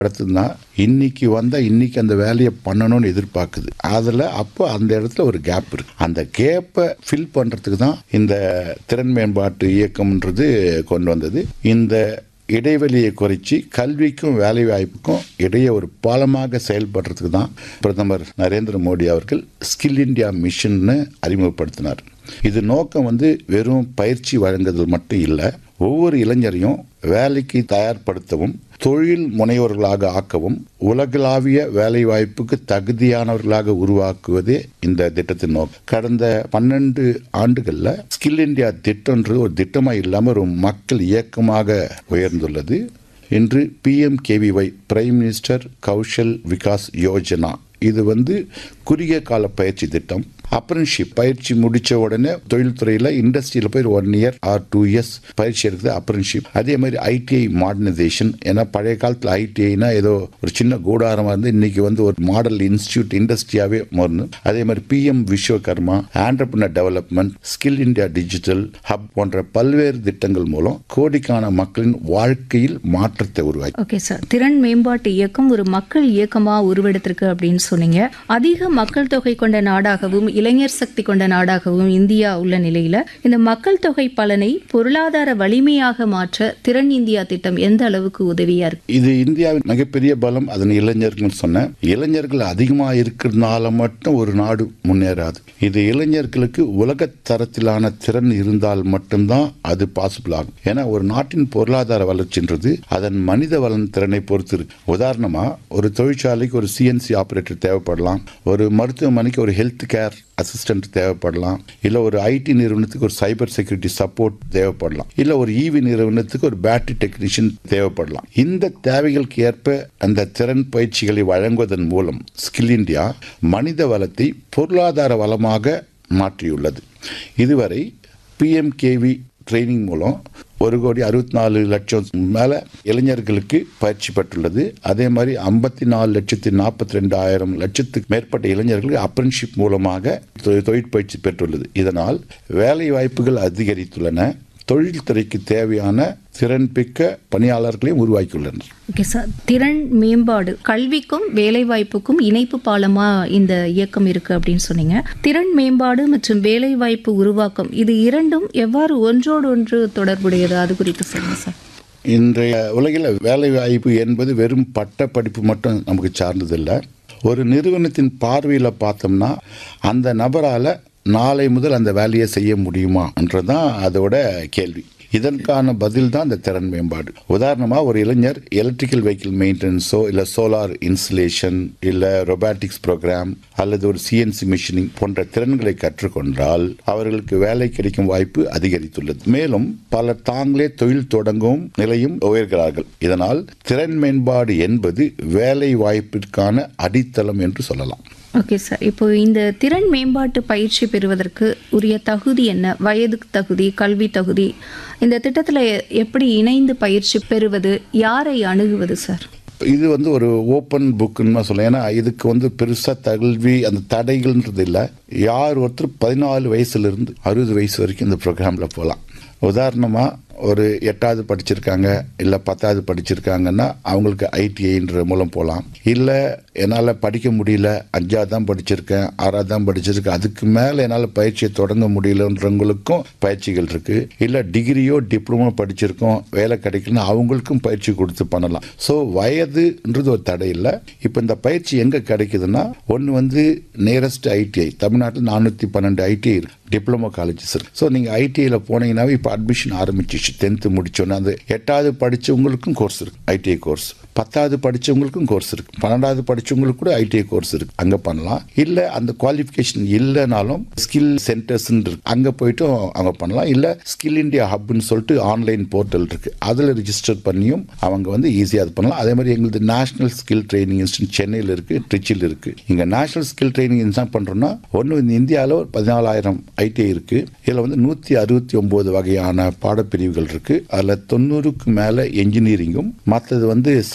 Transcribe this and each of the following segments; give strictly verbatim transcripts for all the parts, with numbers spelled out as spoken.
அடுத்ததுன்னா இன்னைக்கு வந்தால் இன்னைக்கு அந்த வேலையை பண்ணணும்னு எதிர்பார்க்குது. அதில் அப்போ அந்த இடத்துல ஒரு கேப் இருக்கு. அந்த கேப்பை ஃபில் பண்ணுறதுக்கு தான் இந்த திறன் மேம்பாட்டு இயக்கம்ன்றது கொண்டு வந்தது. இந்த இடைவெளியை குறைச்சி கல்விக்கும் வேலை வாய்ப்புக்கும் இடையே ஒரு பாலமாக செயல்படுறதுக்கு தான் பிரதமர் நரேந்திர மோடி அவர்கள் ஸ்கில் இந்தியா மிஷன்னு அறிமுகப்படுத்தினார். இது நோக்கம் வந்து வெறும் பயிற்சி வழங்குதல் மட்டும் இல்லை, ஒவ்வொரு இளைஞரையும் வேலைக்கு தயார்படுத்தவும், தொழில் முனைவோர்களாக ஆக்கவும், உலகளாவிய வேலை வாய்ப்புக்கு தகுதியானவர்களாக உருவாக்குவதே இந்த திட்டத்தின் நோக்கம். கடந்த பன்னெண்டு ஆண்டுகளில் ஸ்கில் இந்தியா திட்டம்ன்றது ஒரு திட்டமாக இல்லாமல் ஒரு மக்கள் இயக்கமாக உயர்ந்துள்ளது. இன்று PMKVY prime minister Kaushal Vikas Yojana, இது வந்து குறுகிய கால பயிற்சி திட்டம். அப்ரன்ஷிப் பயிற்சி முடித்த உடனே தொழில்துறையில் இண்டஸ்ட்ரியில் போய் one year R two years பயிற்சி எடுக்குது அப்ரன்ஷிப். அதே மாதிரி ஐடிஐ மாடர்னைசேஷன். ஏன்னா பழைய காலத்தில் ஐடிஐனா ஏதோ ஒரு சின்ன கூடாரமாக இருந்து இன்னைக்கு வந்து ஒரு மாடல் இன்ஸ்டியூட் இண்டஸ்ட்ரியாகவே மாறணும். அதே மாதிரி PM Vishwakarma, entrepreneur development, skill India digital hub போன்ற பல்வேறு திட்டங்கள் மூலம் கோடிக்கான மக்களின் வாழ்க்கையில் மாற்றத்தை உருவாக்கி. ஓகே சார், திறன் மேம்பாட்டு இயக்கம் ஒரு மக்கள் இயக்கமாக உருவெடுத்திருக்கு அப்படின்னு சொன்னீங்க. அதிக மக்கள் தொகை கொண்ட நாடாகவும் இளைஞர் சக்தி கொண்ட நாடாகவும் இந்தியா உள்ள நிலையில இந்த மக்கள் தொகை பலனை பொருளாதார வலிமையாக மாற்ற திறன் இந்தியா திட்டம் எந்த அளவுக்கு உதவியா இருக்கு? இது இந்தியாவின் மிகப்பெரிய பலம். அதன் இளைஞர்கள் சொன்ன இளைஞர்கள் அதிகமாக இருக்கிறதுனால மட்டும் ஒரு நாடு முன்னேறாது. இது இளைஞர்களுக்கு உலக தரத்திலான திறன் இருந்தால் மட்டும்தான் அது பாசிபிள் ஆகும். ஏன்னா ஒரு நாட்டின் பொருளாதார வளர்ச்சின்றது அதன் மனித வள திறனை பொறுத்து இருக்கு. உதாரணமா ஒரு தொழிற்சாலைக்கு ஒரு சிஎன்சி ஆபரேட்டர் தேவைப்படலாம், ஒரு மருத்துவமனைக்கு ஒரு ஹெல்த் கேர் அசிஸ்டன்ட் தேவைப்படலாம், இல்லை ஒரு ஐடி நிறுவனத்துக்கு ஒரு சைபர் செக்யூரிட்டி சப்போர்ட் தேவைப்படலாம், இல்லை ஒரு ஈவி நிறுவனத்துக்கு ஒரு பேட்டரி டெக்னீஷியன் தேவைப்படலாம். இந்த தேவைகளுக்கு ஏற்ப அந்த திறன் பயிற்சிகளை வழங்குவதன் மூலம் ஸ்கில் இந்தியா மனித வளத்தை பொருளாதார வளமாக மாற்றியுள்ளது. இதுவரை பிஎம்கேவி ட்ரைனிங் மூலம் ஒரு கோடி அறுபத்தி நாலு லட்சம் மேல இளைஞர்களுக்கு பயிற்சி பெற்றுள்ளது. அதே மாதிரி ஐம்பத்தி நாலு லட்சத்தி நாற்பத்தி ரெண்டு ஆயிரம் லட்சத்துக்கு மேற்பட்ட இளைஞர்களுக்கு அப்ரன்ஷிப் மூலமாக தொழிற்பயிற்சி பெற்றுள்ளது. இதனால் வேலை வாய்ப்புகள் அதிகரித்துள்ளன, தொழில்துறைக்கு தேவையான திறன்பிக்க பணியாளர்களையும் உருவாக்கியுள்ளனர். ஓகே சார், திறன் மேம்பாடு கல்விக்கும் வேலை வாய்ப்புக்கும் இணைப்பு பாலமா இந்த இயக்கம் இருக்கு அப்படின்னு சொன்னீங்க. திறன் மேம்பாடு மற்றும் வேலை வாய்ப்பு உருவாக்கம் இது இரண்டும் எவ்வாறு ஒன்றோடு ஒன்று தொடர்புடையது, அது குறித்து சொல்லுங்க சார். இன்றைய உலகில் வேலை வாய்ப்பு என்பது வெறும் பட்ட படிப்பு மட்டும் நமக்கு சார்ந்ததில்லை. ஒரு நிறுவனத்தின் பார்வையில் பார்த்தோம்னா அந்த நபரால் நாளை முதல் அந்த வேலையை செய்ய முடியுமா என்றதான் அதோட கேள்வி. இதற்கான பதில் தான் இந்த திறன் மேம்பாடு. உதாரணமாக ஒரு இளைஞர் எலக்ட்ரிக்கல் வெஹிக்கிள் மெயின்டெனன்ஸோ இல்லை சோலார் இன்ஸ்டலேஷன் இல்லை ரொபாட்டிக்ஸ் ப்ரோக்ராம் அல்லது ஒரு சிஎன்சி மிஷினிங் போன்ற திறன்களை கற்றுக்கொண்டால் அவர்களுக்கு வேலை கிடைக்கும் வாய்ப்பு அதிகரித்துள்ளது. மேலும் பலர் தாங்களே தொழில் தொடங்கும் நிலையும் உயர்கிறார்கள். இதனால் திறன் மேம்பாடு என்பது வேலை வாய்ப்பிற்கான அடித்தளம் என்று சொல்லலாம். ஓகே சார், இப்போ இந்த திறன் மேம்பாட்டு பயிற்சி பெறுவதற்கு உரிய தகுதி என்ன? வயது தகுதி, கல்வி தகுதி, இந்த திட்டத்தில் எப்படி இணைந்து பயிற்சி பெறுவது, யாரை அணுகுவது சார்? இது வந்து ஒரு ஓப்பன் புக்குன்னு சொல்லலாம். ஏன்னா இதுக்கு வந்து பெருசாக கல்வி அந்த தடைகள்ன்றது இல்லை. யார் ஒருத்தர் பதினாலு வயசுலேருந்து அறுபது வயசு வரைக்கும் இந்த ப்ரோக்ராமில் போகலாம். உதாரணமாக ஒரு எட்டாவது படிச்சிருக்காங்க இல்லை பத்தாவது படிச்சிருக்காங்கன்னா அவங்களுக்கு ஐடிஐன்ற மூலம் போகலாம். இல்லை என்னால் படிக்க முடியல, அஞ்சாவது தான் படிச்சிருக்கேன், ஆறாவது தான் படிச்சிருக்கேன், அதுக்கு மேலே என்னால் பயிற்சியை தொடங்க முடியலன்றவங்களுக்கும் பயிற்சிகள் இருக்குது. இல்லை டிகிரியோ டிப்ளமோ படிச்சிருக்கோம், வேலை கிடைக்கலன்னு அவங்களுக்கும் பயிற்சி கொடுத்து பண்ணலாம். ஸோ வயதுன்றது ஒரு தடை இல்லை. இப்போ இந்த பயிற்சி எங்கே கிடைக்குதுன்னா, ஒன்று வந்து நியரஸ்ட் ஐடிஐ, தமிழ்நாட்டில் நானூற்றி பன்னெண்டு ஐடிஐ இருக்கு, டிப்ளமோ காலேஜஸ் இருக்கு. ஸோ நீங்கள் ஐடிஐயில் போனீங்கன்னாவே இப்போ அட்மிஷன் ஆரம்பிச்சிச்சு. டென்த்து முடிச்சோன்னா அந்த எட்டாவது படித்தவங்களுக்கும் கோர்ஸ் இருக்கு, ஐடிஐ கோர்ஸ். பத்தாவது படித்தவங்களுக்கும் கோர்ஸ் இருக்கு, பன்னெண்டாவது படித்தவங்களுக்கு கூட ஐடிஐ கோர்ஸ் இருக்கு, அங்கே பண்ணலாம். இல்லை அந்த குவாலிஃபிகேஷன் இல்லைனாலும் ஸ்கில் சென்டர்ஸ் இருக்கு, அங்கே போயிட்டும் அவங்க பண்ணலாம். இல்லை ஸ்கில் இந்தியா ஹப்னு சொல்லிட்டு ஆன்லைன் போர்ட்டல் இருக்கு, அதில் ரிஜிஸ்டர் பண்ணியும் அவங்க வந்து ஈஸியாக அது பண்ணலாம். அதே மாதிரி எங்களுக்கு நேஷனல் ஸ்கில் ட்ரைனிங் இன்ஸ்டியூட் சென்னையில் இருக்கு, ட்ரிச்சியில் இருக்கு. இங்கே நேஷனல் ஸ்கில் ட்ரைனிங் என்ன பண்ணுறோம்னா, ஒன்று இந்த இந்தியாவில் ஒரு பதினாலாயிரம் ஐடிஐ இருக்கு. இதில் வந்து நூற்றி அறுபத்தி ஒன்பது வகையான பாடப்பிரிவுகள் இருக்கு. அதில் தொண்ணூறுக்கு மேலே என்ஜினியரிங்கும், மற்றது வந்து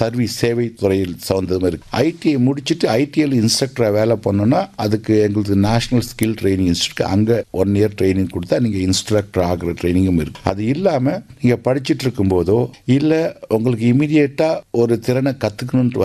சர்வீஸ் சேவை துறையில் சார்ந்ததும் இருக்கு. ஐடிஐ முடிச்சுட்டு ஐடிஐல இன்ஸ்ட்ரக்டரா வேலை பண்ணோம்னா அதுக்கு எங்களுக்கு நேஷனல் ஸ்கில் ட்ரைனிங் இன்ஸ்டியூட் அங்க ஒன் இயர் ட்ரைனிங் கொடுத்தா நீங்க இன்ஸ்ட்ரக்டர் ஆகிற ட்ரைனிங்கும் இருக்கு. அது இல்லாம நீங்க படிச்சுட்டு இருக்கும் போதோ இல்ல உங்களுக்கு இமிடியேட்டா ஒரு திறனை கத்துக்கணும்னு